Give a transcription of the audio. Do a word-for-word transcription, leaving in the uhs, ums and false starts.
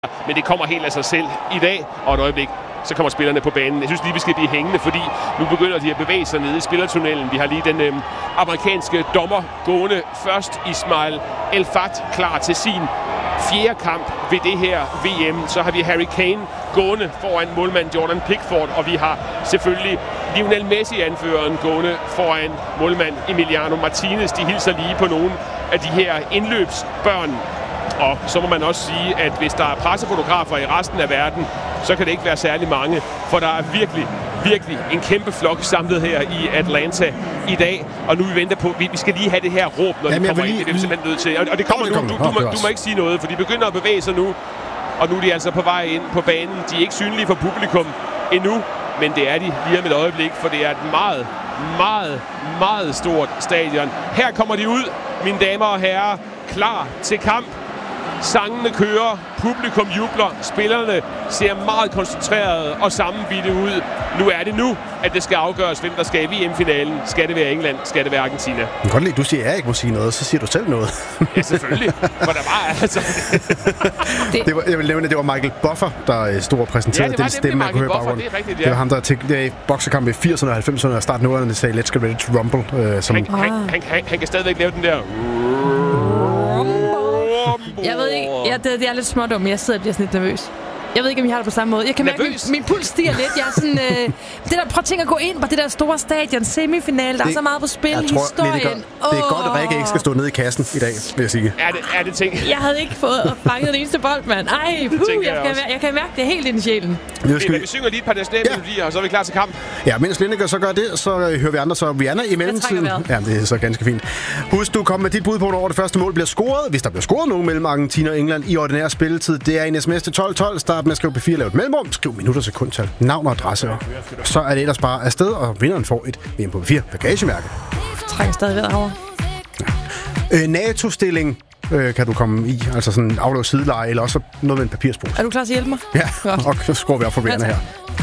Men det kommer helt af sig selv i dag, og et øjeblik, så kommer spillerne på banen. Jeg synes lige, vi skal blive hængende, fordi nu begynder de at bevæge sig nede i spillertunnelen. Vi har lige den øh, amerikanske dommer gående først, Ismail El-Fat, klar til sin fjerde kamp ved det her V M. Så har vi Harry Kane gående foran målmand Jordan Pickford, og vi har selvfølgelig Lionel Messi, anføreren, gående foran målmand Emiliano Martinez. De hilser lige på nogle af de her indløbsbørn. Og så må man også sige, at hvis der er pressefotografer i resten af verden, så kan det ikke være særlig mange, for der er virkelig, virkelig en kæmpe flok samlet her i Atlanta i dag. Og nu vi venter på, vi skal lige have det her råb, når Jamen, de kommer lige, ind. Det er vi simpelthen nødt til. Og det kommer nu. Du, du, du, må, du må ikke sige noget, for de begynder at bevæge sig nu. Og nu er de altså på vej ind på banen. De er ikke synlige for publikum endnu, men det er de lige om et øjeblik, for det er et meget, meget, meget stort stadion. Her kommer de ud, mine damer og herrer, klar til kamp. Sangene kører, publikum jubler, spillerne ser meget koncentreret og sammenbitte ud. Nu er det nu, at det skal afgøres, hvem der skal i V M-finalen. Skal det være England? Skal det være Argentina? Jeg kan godt lide, du siger, at jeg ikke må sige noget, så siger du selv noget. Ja, selvfølgelig. For der var altså... det... det var, jeg vil nævne, at det var Michael Buffer, der stod og præsenterede ja, det var den stemme, man kunne høre baggrunden. Det er rigtigt, ja. Det var ham, der til det boksekamp i firserne og halvfemserne og starten nullerne sagde, let's get ready to rumble. Øh, som... han, han, han, han, han kan stadigvæk lave den der... Jeg ved ikke, ja, det, det er lidt småt om, men jeg sidder og bliver sådan lidt nervøs. Jeg ved ikke, om I har det på samme måde. Jeg kan mærke, min, min puls stiger lidt. Jeg er sådan, øh, det der, prøv at tænke at gå ind på det der store stadion, semifinal. Der det, er så meget på spil, jeg tror, historien. Det, gør, det er godt, at Rikke ikke skal stå nede i kassen i dag, vil jeg sige. Er det, er det ting? Jeg havde ikke fået fanget den eneste bold, mand. Ej, puh, jeg, jeg, kan, jeg kan mærke det helt ind i sjælen. Vi, vi, vi synger lige et par nationalmelodier, ja. Og så er vi klar til kamp. Ja, mens Lineker så gør det, så hører vi andre, så Rihanna i mellemtiden. Ja, det er så ganske fint. Husk, du kommer med dit bud på, når det første mål bliver scoret. Hvis der bliver scoret nogen mellem Argentina og England i ordinær spilletid, det er en sms til tolv tolv. Start med at skrive P fire, lave et mellemrum, skriv minutter, sekundtal, navn og adresse. Så er det ellers bare afsted, og vinderen får et V M på P fire bagagemærke. Trænger stadig ved herovre. Ja. Øh, NATO-stilling øh, kan du komme i, altså sådan afløb sideleje, eller også noget med en papirspose. Er du klar til at hjælpe mig? Ja, og så skruer vi op for vejerne her.